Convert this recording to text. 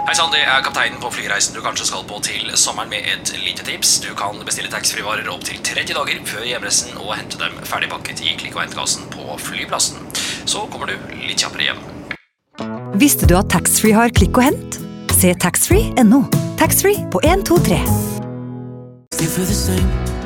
Hei sann, det kapteinen på flyreisen du kanskje skal på til sommeren med et lite tips. Du kan bestille taxfree-varer opp til 30 dager før hjemreisen og hente dem ferdigpakket i klikk- og hentkassen på flyplassen. Så kommer du litt kjappere hjem. Visste du at taxfree har klikk og hent? Se taxfree.no. Taxfree på 1, 2, 3.